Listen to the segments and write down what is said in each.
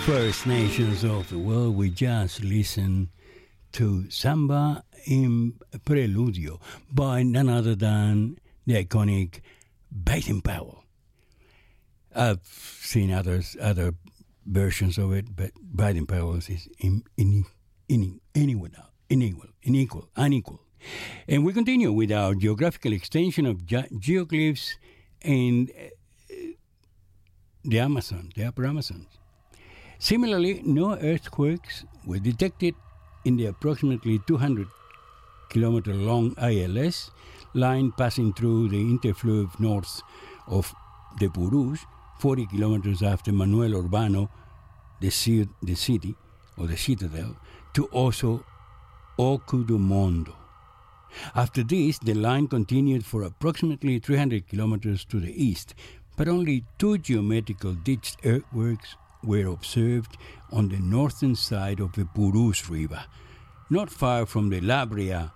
First Nations of the world, we just listened to Samba in Preludio by none other than the iconic Baden-Powell. I've seen other versions of it, but Baden-Powell is unequal. And we continue with our geographical extension of geoglyphs in the Amazon, the Upper Amazon. Similarly, no earthquakes were detected in the approximately 200-kilometer-long ILS line passing through the interfluve north of the Purus, 40 kilometers after Manuel Urbano, the city, or the citadel, to also Ocudumondo. After this, the line continued for approximately 300 kilometers to the east, but only two geometrical ditched earthworks were observed on the northern side of the Purus River, not far from the Labria,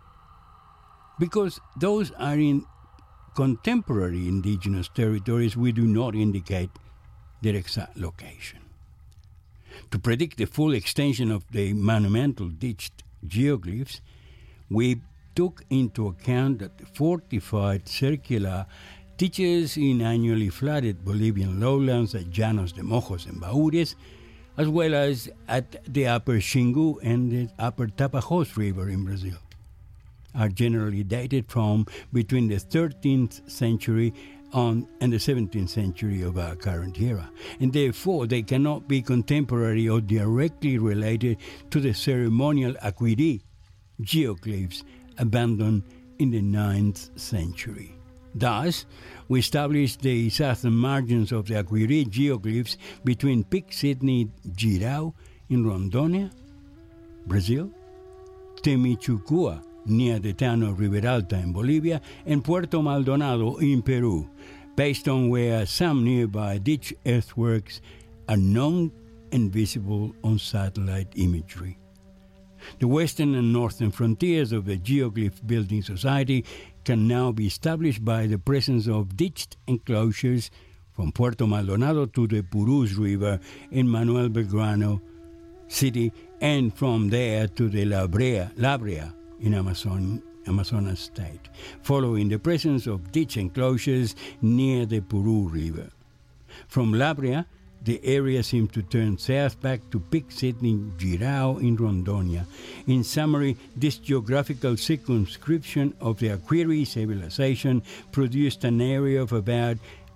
because those are in contemporary indigenous territories. We do not indicate their exact location. To predict the full extension of the monumental ditched geoglyphs, we took into account that the fortified circular ditches in annually flooded Bolivian lowlands at Llanos de Mojos and Baures, as well as at the upper Xingu and the upper Tapajós River in Brazil, are generally dated from between the 13th century and the 17th century of our current era, and therefore they cannot be contemporary or directly related to the ceremonial Aquirí geoglyphs abandoned in the 9th century. Thus, we established the southern margins of the Aquirí geoglyphs between Pic Sidney Girau in Rondônia, Brazil, Temichucua near the town of Riberalta in Bolivia, and Puerto Maldonado in Peru, based on where some nearby ditch earthworks are known and visible on satellite imagery. The western and northern frontiers of the Geoglyph Building Society can now be established by the presence of ditched enclosures from Puerto Maldonado to the Purus River in Manuel Belgrano City, and from there to the Labria in Amazonas State, following the presence of ditch enclosures near the Puru River. From Labria, the area seems to turn south back to Pic Sidney Girau in Rondônia. In summary, this geographical circumscription of the Aquirí civilization produced an area of about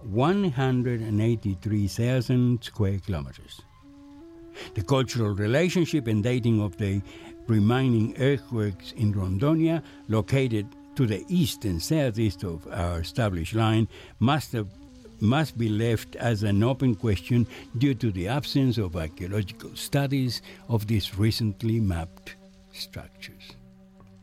183,000 square kilometers. The cultural relationship and dating of the remaining earthworks in Rondônia, located to the east and southeast of our established line, must be left as an open question due to the absence of archaeological studies of these recently mapped structures.